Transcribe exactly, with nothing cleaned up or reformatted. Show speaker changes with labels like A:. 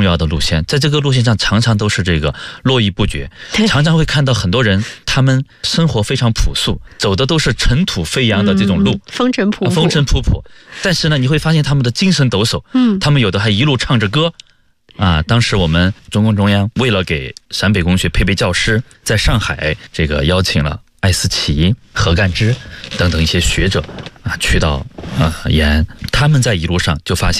A: 要的路线，在这个路线上常常都是这个络绎不绝，常常会看到很多人他们生活非常朴素，走的都是尘土飞扬的这种路，
B: 嗯、风尘仆仆、
A: 啊、风尘仆仆，但是呢你会发现他们的精神抖擞，
B: 嗯，
A: 他们有的还一路唱着歌啊。当时我们中共中央为了给陕北工学配备教师，在上海这个邀请了艾思奇、何干之等等一些学者啊，去到啊延安，他们在一路上就发现